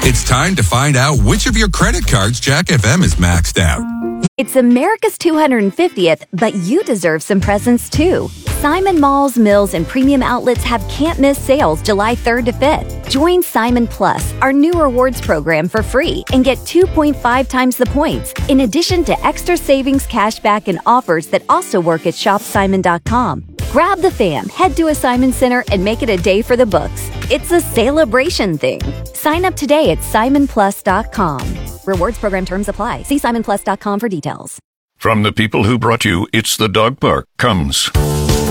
It's time to find out which of your credit cards Jack FM is maxed out. It's America's 250th, but you deserve some presents too. Simon Malls, Mills, and premium outlets have can't-miss sales July 3rd to 5th. Join Simon Plus, our new rewards program, for free and get 2.5 times the points, in addition to extra savings, cashback, and offers that also work at shopsimon.com. Grab the fam, head to a Simon Center, and make it a day for the books. It's a celebration thing. Sign up today at simonplus.com. Rewards program terms apply. See simonplus.com for details. From the people who brought you It's the Dog Park comes